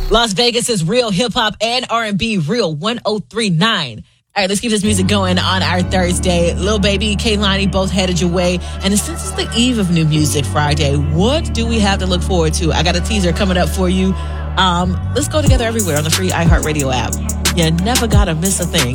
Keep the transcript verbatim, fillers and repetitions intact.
Las Vegas is real hip hop and R and B, real one oh three point nine. All right, let's keep this music going on our Thursday. Lil Baby, Kehlani, both headed your way. And since it's the eve of New Music Friday, what do we have to look forward to? I got a teaser coming up for you. Um, let's go together everywhere on the free iHeartRadio app. You never gotta miss a thing.